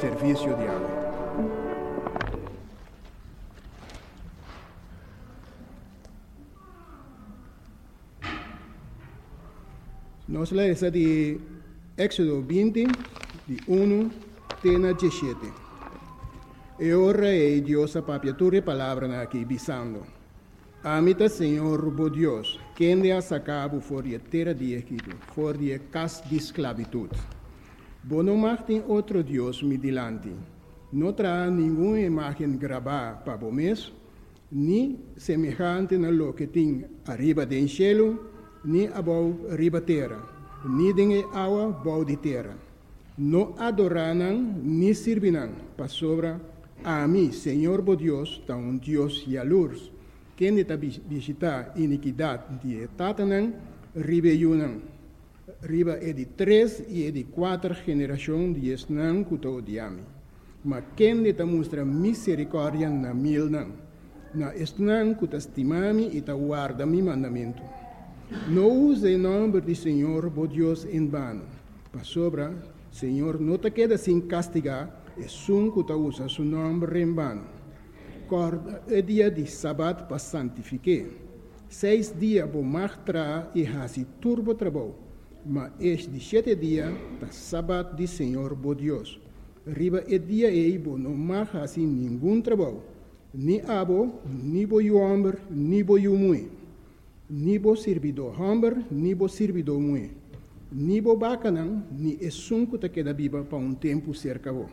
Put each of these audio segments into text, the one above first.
serviço de água. Nós lemos de Éxodo 20, de 1 até 17. E ora é Deus a papiatura palavra aqui, bisando. Amita Senhor, bo Deus, quem de a sacabo for de terra de Egito, for de casa de esclavitud. Bo não martem outro Deus me dilante. Não terá nenhuma imagem gravada para o mês, nem semejante na lo que tem arriba do cielo, nem abaixo arriba terra, nem de água abaixo de terra. Não adorarão, nem servirão, para sobra a mim, Senhor bo Deus, tá um Deus e a luz, quem está visitar iniquidade de Tatanã, ribeiunã. Riba é de 3 e é de 4 gerações de esnã que estou odiando. Mas quem está mostra misericórdia na milnã, na esnã que está estimando e está guarda meu mandamento. Não use o nome do Senhor, bo Deus, em vano. Para sobra, Senhor, não te queda sem castigar, e sun que está usa seu nome em vano. Corda é dia de sábado para santificar. 6 dias vou martrar e hasi turbo trabalho. Mas este 7 dias, da sábado de Senhor, bo Deus. Riba é dia e bo não mais hasi nenhum trabalho. Ni abo, ni bo homem, ni bo mulher. Ni bo servidor homem, ni bo servidor mulher. Ni bo bacanão, ni é sunco que queda viva para um tempo cerca bo.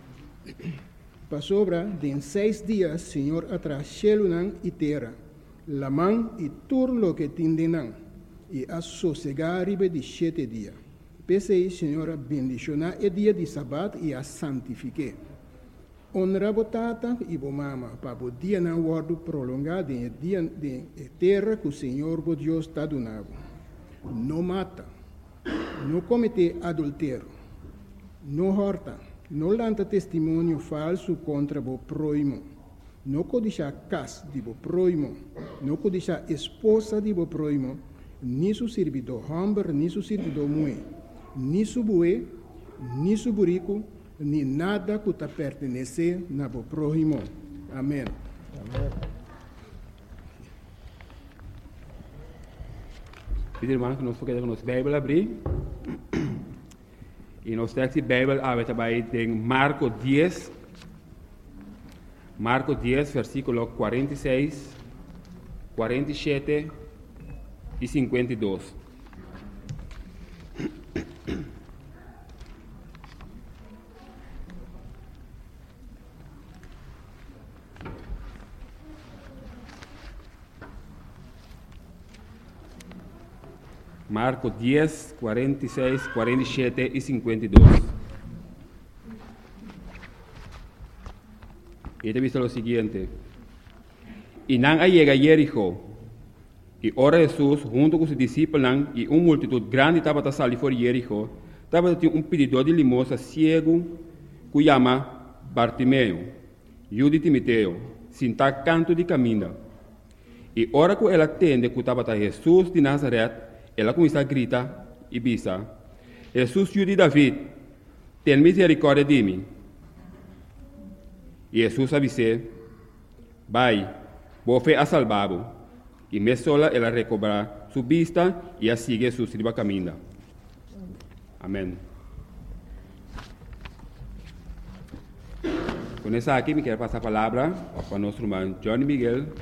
Para sobra, de 6 dias, Senhor atrás cielo e terra, la mão e tudo lo que tindenam, e a sossegar riba de 7 dias. Pensei, Senhor, bendicionar o dia de sábado e a santifique. Honra botata e bo mama, para o dia não guardo prolongar de dia de terra que o Senhor, bo Deus, está donando. Não mata, não comete adultério, não horta, não lanta testemunho falso contra o próximo, não codiça casa de o próximo, não codiça esposa de o próximo, nem seu servidor homem, nem seu servidor mulher, nem seu bué, nem seu burico, nem nada que te pertenece na o próximo. Amém. Pedir irmão que nós podemos nossa Bíblia abrir. E nós texto de Bíblia abre também em Marcos 10, versículo 46, 47 e 52. Marcos 10, 46, 47 e 52. Y te he visto lo siguiente. Y nan llega a Jericho. Y ora Jesús, junto con sus discípulos, y una multitud grande estaba a salir por Jericho, estaba un pedidor de limosna ciego, que llama Bartimeo, hijo de Timoteo, sin tal canto de camino. Y ora que él atende que estaba a Jesús de Nazaret, ela começa a gritar e bisa: Jesus, filho de David, tem misericórdia de mim. E Jesus avise: vai, vou fé a salvá-lo. E me sola ela recobra sua vista e a sigue sua sirva caminha. Amém. Com essa aqui, me quero passar a palavra para nosso irmão Johnny Miguel.